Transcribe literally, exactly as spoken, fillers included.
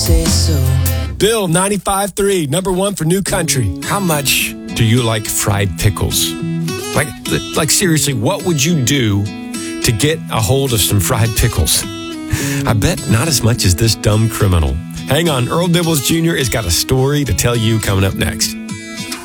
say so. Bill, ninety-five three, number one for New Country. How much do you like fried pickles? Like, like seriously, what would you do to get a hold of some fried pickles? I bet not as much as this dumb criminal. Hang on, Earl Dibbles Junior has got a story to tell you coming up next.